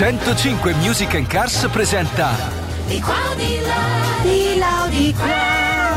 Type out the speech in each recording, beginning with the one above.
105 Music and Cars presenta Di qua di là, di là di qua,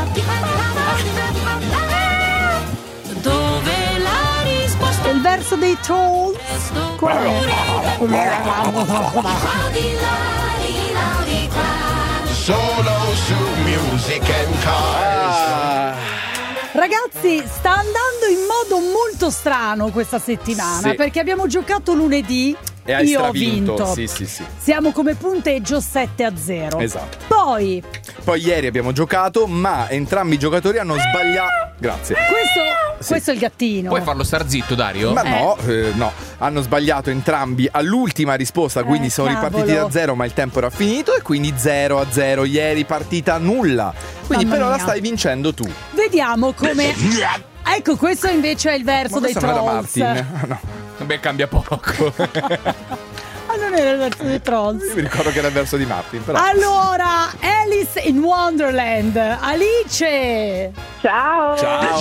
dove la risposta Il verso dei Trolls. Qual è? di qua di là di qua. Solo su Music and Cars. Ragazzi, sta andando in modo molto strano questa settimana, Sì. perché abbiamo giocato lunedì. E hai Io ho stravinto. vinto. Sì. Siamo come punteggio 7-0. Esatto. Poi Poi ieri abbiamo giocato, ma entrambi i giocatori hanno sbagliato. Grazie. questo è il gattino. Puoi farlo star zitto, Dario? Ma no, hanno sbagliato entrambi all'ultima risposta, quindi sono ripartiti cavolo. da 0, ma il tempo era finito e quindi 0-0. Ieri partita nulla. Quindi Mamma però la mia. stai vincendo tu. Vediamo come. Ecco, questo invece è il verso Ma dei questo non era Trolls. Martin. No. Beh, cambia poco. Ah, non era il verso dei Trolls. Io mi ricordo che era il verso di Martin, però. Allora, Alice in Wonderland. Alice! Ciao.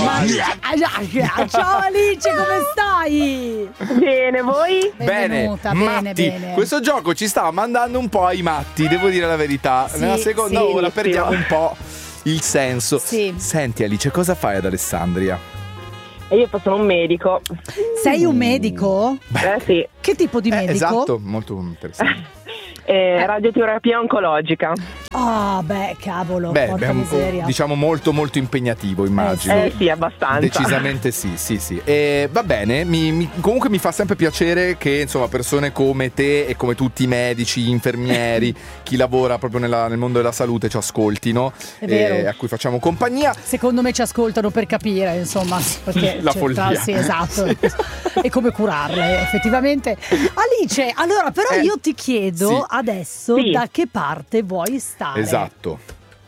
Ciao Alice, come stai? Bene, voi? Benvenuta, bene, Matti, bene. questo gioco ci stava mandando un po' ai matti, devo dire la verità. Sì, Nella seconda sì. ora perdiamo un po' il senso. Sì. Senti Alice, cosa fai ad Alessandria? E io sono un medico. Sei un medico? Sì. Che tipo di medico? Esatto, molto interessante. Radioterapia oncologica. Ah, beh, cavolo, porca miseria. Diciamo molto molto impegnativo, immagino. Sì, abbastanza. Decisamente sì. E va bene, comunque mi fa sempre piacere che insomma persone come te e come tutti i medici, gli infermieri, chi lavora proprio nel mondo della salute ci ascoltino. È vero. A cui facciamo compagnia. Secondo me ci ascoltano per capire, insomma, perché La follia. sì, esatto. E come curarle, effettivamente. Alice, allora però io ti chiedo sì. adesso Sì. da che parte vuoi stare. Esatto.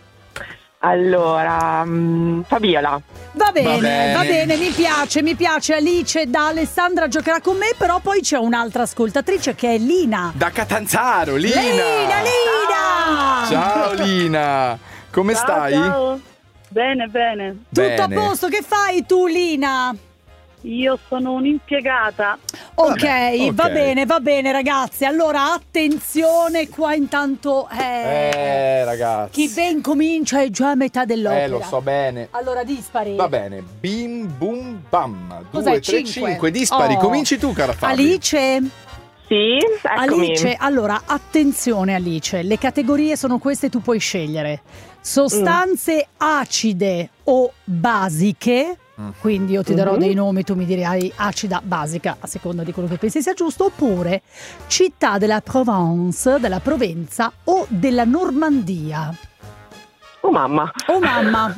Allora, Fabiola. Va bene, Va bene. mi piace Alice. Da Alessandra giocherà con me, però poi c'è un'altra ascoltatrice che è Lina. Da Catanzaro, Lina. Lina! Ciao Lina. Come stai? Ciao. Bene. Tutto a Bene. posto, che fai tu Lina? Io sono un'impiegata. Ok, ok. va bene ragazzi. Allora attenzione qua intanto Ragazzi. chi ben comincia è già a metà dell'opera. Lo so bene. Allora dispari. Va bene, bim bum bam. Cos'è, 2, 3, cinque? 5. Dispari, Oh. cominci tu, cara Fabi. Alice, Sì, eccomi. Alice, allora attenzione Alice, le categorie sono queste, tu puoi scegliere. Sostanze acide o basiche. Quindi io ti darò dei nomi, tu mi dirai acida, basica, a seconda di quello che pensi sia giusto, oppure città della Provence, della Provenza o della Normandia. Oh mamma. Oh mamma,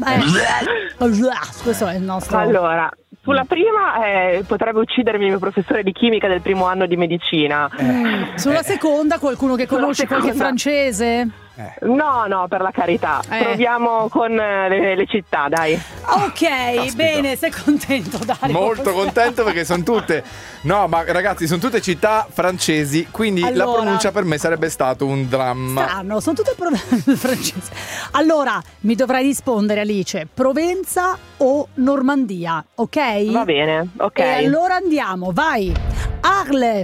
questo è il nostro. Allora, sulla prima potrebbe uccidermi il mio professore di chimica del primo anno di medicina. Sulla seconda qualcuno che Sulla conosci, qualche seconda. francese? No, per la carità. Proviamo con le città, dai. Ok, bene, sei contento Dario? Molto contento perché sono tutte. No, ma ragazzi, sono tutte città francesi, quindi la Allora. pronuncia per me sarebbe stato un dramma. Strano, sono tutte francesi. Allora, mi dovrai rispondere Alice, Provenza o Normandia, ok? Va bene, ok. E allora andiamo, vai. Arles,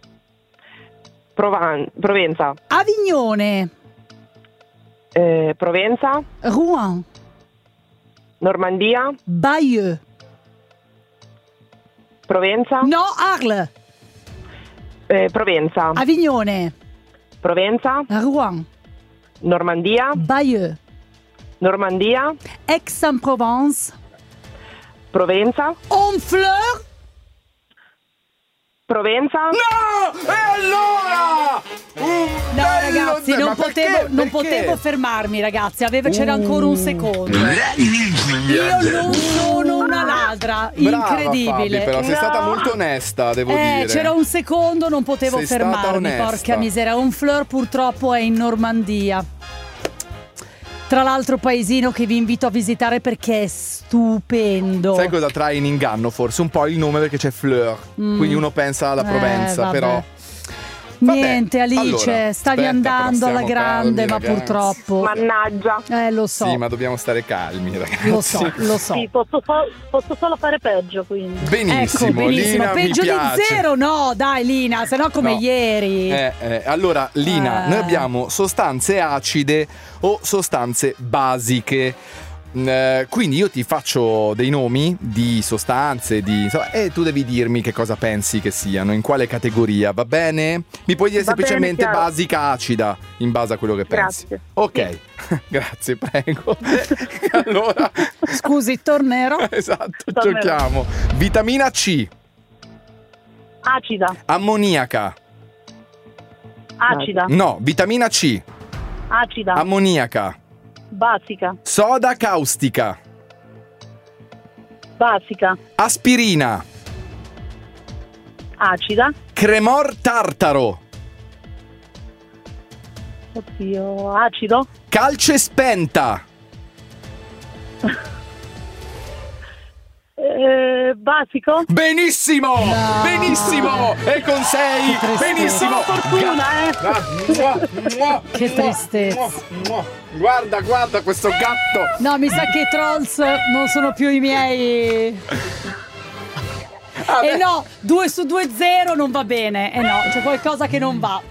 Provenza. Avignone, Provenza. Rouen, Normandia. Bayeux. Provenza. No, Arles, Provenza. Avignone, Provenza. Rouen, Normandia. Bayeux, Normandia. Aix-en-Provence, Provenza. Honfleur. Provenza. No! E allora? No ragazzi, non potevo fermarmi ragazzi, c'era ancora un secondo. Io non sono una ladra, Brava, incredibile. Fabi, però sei stata molto onesta, devo dire. C'era un secondo, non potevo Sei stata fermarmi, onesta. porca miseria. Honfleur purtroppo è in Normandia. Tra l'altro paesino che vi invito a visitare perché è stupendo. Sai cosa trae in inganno? Forse un po' il nome perché c'è Fleur. Quindi uno pensa alla Provenza, vabbè. però. Niente, Alice, Allora, stavi aspetta, andando però alla stiamo grande, calmi, ma ragazzi. purtroppo. Mannaggia. Lo so. Sì, ma dobbiamo stare calmi, ragazzi. Lo so. Sì, posso solo fare peggio, quindi. Benissimo, Ecco, benissimo. Lina, Peggio mi di piace. zero, no, dai, Lina, se no come No. ieri. Allora, Lina, noi abbiamo sostanze acide o sostanze basiche. Quindi io ti faccio dei nomi di sostanze e tu devi dirmi che cosa pensi che siano, in quale categoria, va bene? Mi puoi dire Va bene, semplicemente chiaro. basica, acida, in base a quello che pensi. Grazie. Ok, grazie, prego. Allora, Scusi, tornerò. esatto, Tornerò. giochiamo. Vitamina C, Acida, ammoniaca. acida, No, vitamina C, acida, ammoniaca. basica, Soda caustica, basica, aspirina, acida. cremor tartaro, Oddio, acido, calce spenta, basico. benissimo, benissimo, e con 6, benissimo. Fortuna, Che tristezza. Guarda questo gatto. No, mi sa che i trolls non sono più i miei. E no, 2 su 2-0 non va bene. No, c'è qualcosa che non va.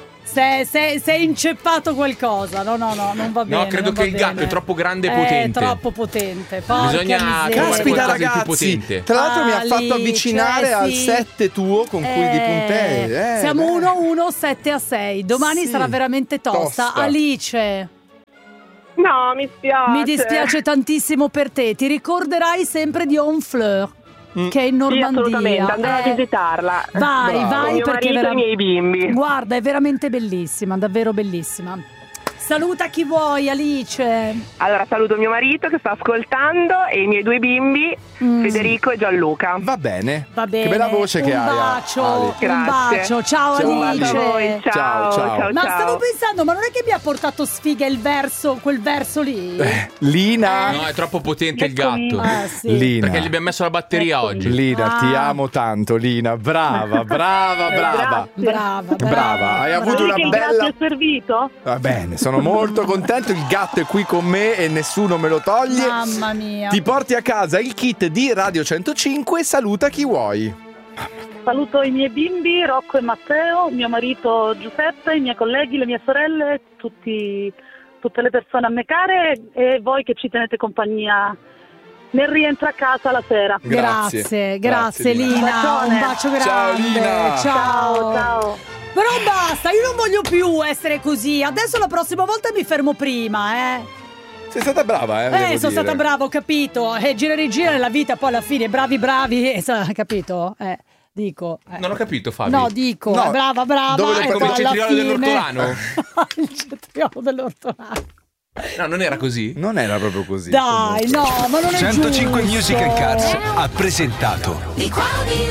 Sei inceppato qualcosa. No, non va bene. No, credo non che va il gatto bene. è troppo grande e potente. È troppo potente. Porca Bisogna miseria. trovare Caspita, qualcosa di più ragazzi, potente. tra l'altro mi ha fatto Alice, avvicinare al sì. 7 tuo con cui di punteggi. Siamo beh. 1-1, 7-6. Domani Sì, sarà veramente tosta. tosta. Alice, No, mi spiace. mi dispiace tantissimo per te. Ti ricorderai sempre di Honfleur, che è in Sì, Normandia. assolutamente, andrò a visitarla. Vai, Bravo. vai, Con mio perché marito e i miei bimbi. guarda, è veramente bellissima, davvero bellissima. Saluta chi vuoi, Alice. Allora, saluto mio marito che sta ascoltando e i miei 2 bimbi, Federico e Gianluca. Va bene. Va bene. Che bella voce che hai. Un bacio, Ali. un Grazie. bacio. Ciao, Ciao, Alice. Ali. A voi, ciao, Ciao. ciao, Ma ciao. stavo pensando, ma non è che mi ha portato sfiga quel verso lì? Lina, No, è troppo potente il Eccomi. gatto. Ah, sì. Lina. Perché gli abbiamo messo la batteria Eccomi. oggi. Lina, ti Ah. amo tanto, Lina. Brava. Brava. Brava, hai avuto Vedi una che il gatto bella. è servito? Va bene, sono molto contento. Il gatto è qui con me e nessuno me lo toglie. Mamma mia. Ti porti a casa il kit di Radio 105 e saluta chi vuoi. Saluto i miei bimbi, Rocco e Matteo, mio marito Giuseppe, i miei colleghi, le mie sorelle, tutte le persone a me care e voi che ci tenete compagnia nel rientro a casa la sera. Grazie, Lina. Un bacio grande. Ciao, Lina. Ciao. Ciao. Però basta, io non voglio più essere così. Adesso la prossima volta mi fermo prima, Sei stata brava, devo sono dire. stata brava, ho capito. Gira e rigira nella vita, poi alla fine bravi, capito? Dico. Non ho capito, Fabio. No, dico, No, brava. dove l'hai e Come poi il alla cetriolo fine- dell'ortolano? Il cetriolo dell'ortolano. No, non era così. Non era proprio così. Dai, no, ma non è 105 giusto. Music and Cars ha presentato Di qua o di là.